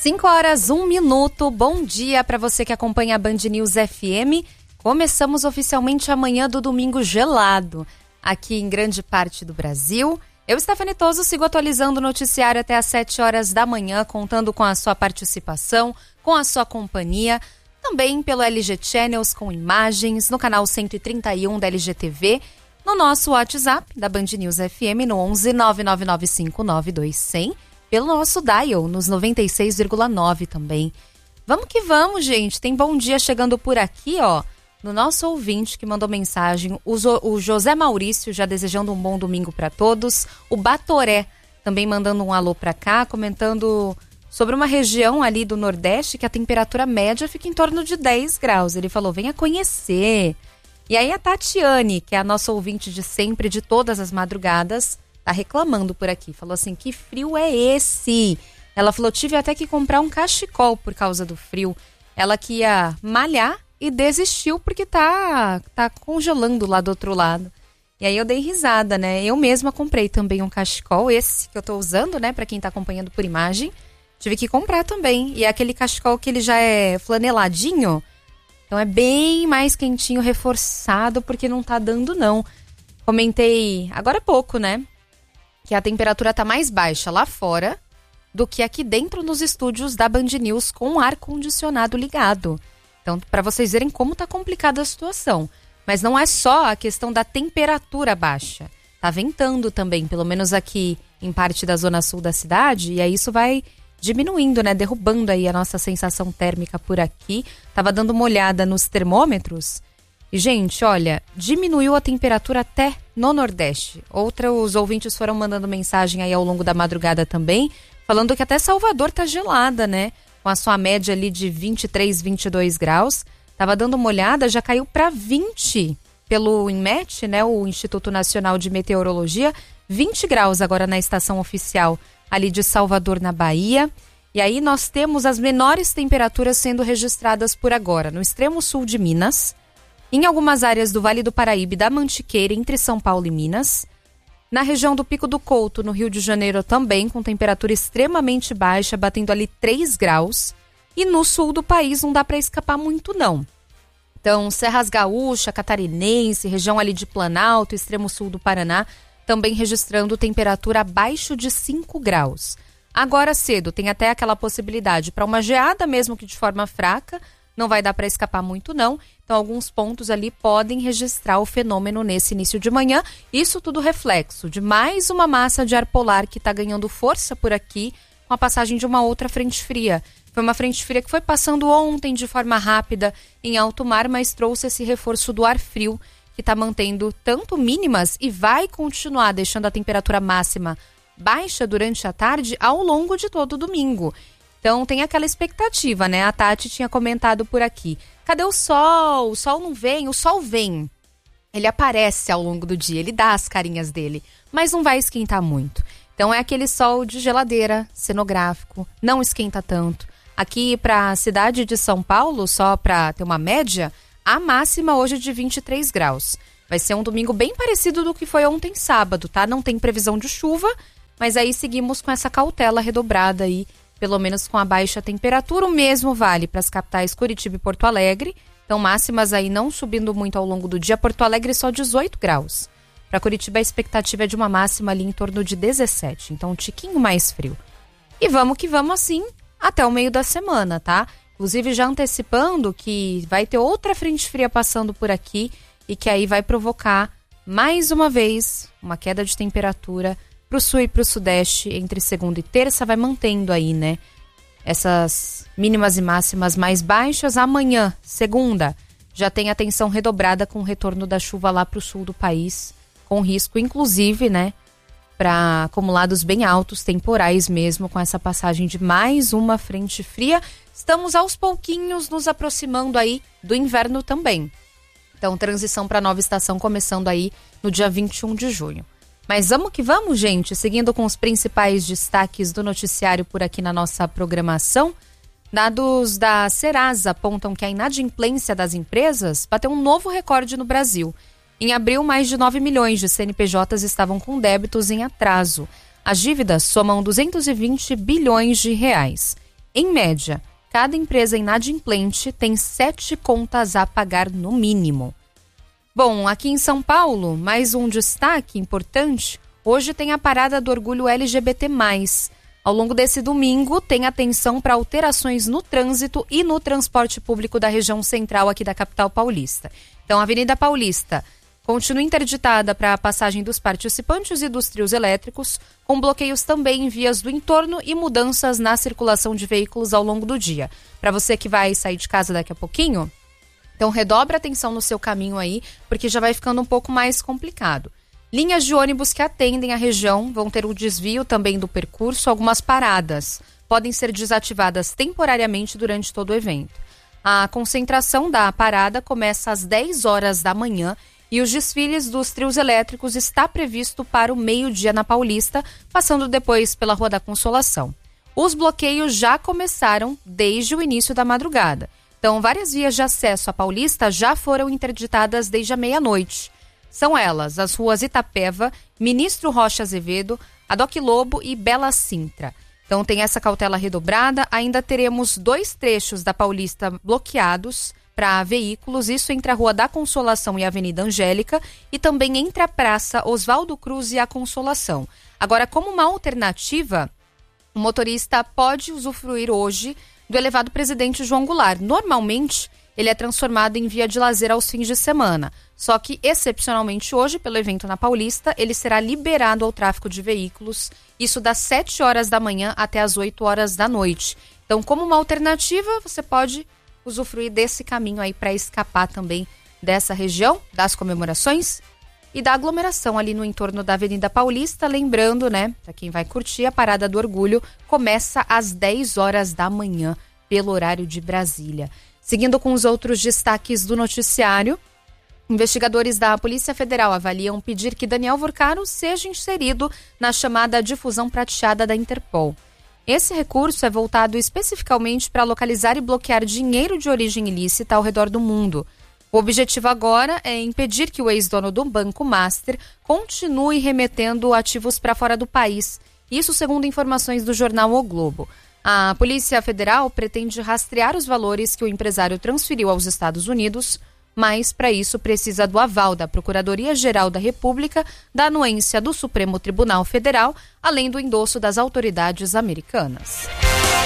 5 horas, 1 minuto. Bom dia para você que acompanha a Band News FM. Começamos oficialmente amanhã do domingo gelado, aqui em grande parte do Brasil. Eu, Stephanie Toso, sigo atualizando o noticiário até às 7 horas da manhã, contando com a sua participação, com a sua companhia, também pelo LG Channels com imagens, no canal 131 da LGTV, no nosso WhatsApp da Band News FM no 11 999592100, pelo nosso dial nos 96,9 também. Vamos que vamos, gente. Tem bom dia chegando por aqui, ó. No nosso ouvinte que mandou mensagem, o José Maurício já desejando um bom domingo para todos. O Batoré também mandando um alô para cá, comentando sobre uma região ali do Nordeste que a temperatura média fica em torno de 10 graus. Ele falou, venha conhecer. E aí a Tatiane, que é a nossa ouvinte de sempre, de todas as madrugadas, tá reclamando por aqui. Falou assim, que frio é esse? Ela falou, tive até que comprar um cachecol por causa do frio. Ela que ia malhar e desistiu porque tá congelando lá do outro lado. E aí eu dei risada, né? Eu mesma comprei também um cachecol, esse que eu tô usando, né? Pra quem tá acompanhando por imagem. Tive que comprar também. E é aquele cachecol que ele já é flaneladinho. Então é bem mais quentinho, reforçado, porque não tá dando não. Comentei agora há pouco, né? Que a temperatura tá mais baixa lá fora do que aqui dentro nos estúdios da Band News com o ar-condicionado ligado. Então, para vocês verem como tá complicada a situação. Mas não é só a questão da temperatura baixa. Tá ventando também, pelo menos aqui em parte da zona sul da cidade. E aí isso vai diminuindo, né? Derrubando aí a nossa sensação térmica por aqui. Tava dando uma olhada nos termômetros. E, gente, olha, diminuiu a temperatura até no Nordeste. Outros ouvintes foram mandando mensagem aí ao longo da madrugada também, falando que até Salvador tá gelada, né? Com a sua média ali de 23, 22 graus. Tava dando uma olhada, já caiu para 20 pelo INMET, né? O Instituto Nacional de Meteorologia. 20 graus agora na estação oficial ali de Salvador, na Bahia. E aí nós temos as menores temperaturas sendo registradas por agora. No extremo sul de Minas, em algumas áreas do Vale do Paraíba e da Mantiqueira, entre São Paulo e Minas. Na região do Pico do Couto, no Rio de Janeiro também, com temperatura extremamente baixa, batendo ali 3 graus. E no sul do país não dá para escapar muito, não. Então, Serras Gaúcha, Catarinense, região ali de Planalto, extremo sul do Paraná, também registrando temperatura abaixo de 5 graus. Agora cedo, tem até aquela possibilidade para uma geada, mesmo que de forma fraca, não vai dar para escapar muito, não. Então, alguns pontos ali podem registrar o fenômeno nesse início de manhã. Isso tudo reflexo de mais uma massa de ar polar que está ganhando força por aqui com a passagem de uma outra frente fria. Foi uma frente fria que foi passando ontem de forma rápida em alto mar, mas trouxe esse reforço do ar frio que está mantendo tanto mínimas e vai continuar deixando a temperatura máxima baixa durante a tarde ao longo de todo o domingo. Então tem aquela expectativa, né? A Tati tinha comentado por aqui. Cadê o sol? O sol não vem? O sol vem. Ele aparece ao longo do dia, ele dá as carinhas dele, mas não vai esquentar muito. Então é aquele sol de geladeira, cenográfico, não esquenta tanto. Aqui para a cidade de São Paulo, só para ter uma média, a máxima hoje é de 23 graus. Vai ser um domingo bem parecido do que foi ontem sábado, tá? Não tem previsão de chuva, mas aí seguimos com essa cautela redobrada aí, pelo menos com a baixa temperatura. O mesmo vale para as capitais Curitiba e Porto Alegre. Então, máximas aí não subindo muito ao longo do dia. Porto Alegre só 18 graus. Para Curitiba, a expectativa é de uma máxima ali em torno de 17. Então, um tiquinho mais frio. E vamos que vamos assim até o meio da semana, tá? Inclusive, já antecipando que vai ter outra frente fria passando por aqui e que aí vai provocar, mais uma vez, uma queda de temperatura para o sul e para o sudeste, entre segunda e terça, vai mantendo aí, né? Essas mínimas e máximas mais baixas. Amanhã, segunda, já tem atenção redobrada com o retorno da chuva lá para o sul do país, com risco, inclusive, né? Para acumulados bem altos, temporais mesmo, com essa passagem de mais uma frente fria. Estamos aos pouquinhos nos aproximando aí do inverno também. Então, transição para a nova estação começando aí no dia 21 de junho. Mas vamos que vamos, gente, seguindo com os principais destaques do noticiário por aqui na nossa programação. Dados da Serasa apontam que a inadimplência das empresas bateu um novo recorde no Brasil. Em abril, mais de 9 milhões de CNPJs estavam com débitos em atraso. As dívidas somam 220 bilhões de reais. Em média, cada empresa inadimplente tem 7 contas a pagar no mínimo. Bom, aqui em São Paulo, mais um destaque importante. Hoje tem a parada do orgulho LGBT+. Ao longo desse domingo, tem atenção para alterações no trânsito e no transporte público da região central aqui da capital paulista. Então, a Avenida Paulista continua interditada para a passagem dos participantes e dos trios elétricos, com bloqueios também em vias do entorno e mudanças na circulação de veículos ao longo do dia. Para você que vai sair de casa daqui a pouquinho, então redobra atenção no seu caminho aí, porque já vai ficando um pouco mais complicado. Linhas de ônibus que atendem a região vão ter o desvio também do percurso, algumas paradas podem ser desativadas temporariamente durante todo o evento. A concentração da parada começa às 10 horas da manhã e os desfiles dos trios elétricos está previsto para o meio-dia na Paulista, passando depois pela Rua da Consolação. Os bloqueios já começaram desde o início da madrugada. Então, várias vias de acesso à Paulista já foram interditadas desde a meia-noite. São elas as ruas Itapeva, Ministro Rocha Azevedo, Adoc Lobo e Bela Sintra. Então tem essa cautela redobrada. Ainda teremos 2 trechos da Paulista bloqueados para veículos, isso entre a Rua da Consolação e a Avenida Angélica, e também entre a Praça Oswaldo Cruz e a Consolação. Agora, como uma alternativa, o motorista pode usufruir hoje do elevado Presidente João Goulart. Normalmente, ele é transformado em via de lazer aos fins de semana. Só que, excepcionalmente hoje, pelo evento na Paulista, ele será liberado ao tráfego de veículos, isso das 7 horas da manhã até as 8 horas da noite. Então, como uma alternativa, você pode usufruir desse caminho aí para escapar também dessa região, das comemorações e da aglomeração ali no entorno da Avenida Paulista. Lembrando, né, para quem vai curtir, a Parada do Orgulho começa às 10 horas da manhã, pelo horário de Brasília. Seguindo com os outros destaques do noticiário, investigadores da Polícia Federal avaliam pedir que Daniel Vorcaro seja inserido na chamada difusão prateada da Interpol. Esse recurso é voltado especificamente para localizar e bloquear dinheiro de origem ilícita ao redor do mundo. O objetivo agora é impedir que o ex-dono do Banco Master continue remetendo ativos para fora do país. Isso segundo informações do jornal O Globo. A Polícia Federal pretende rastrear os valores que o empresário transferiu aos Estados Unidos, mas para isso precisa do aval da Procuradoria-Geral da República, da anuência do Supremo Tribunal Federal, além do endosso das autoridades americanas.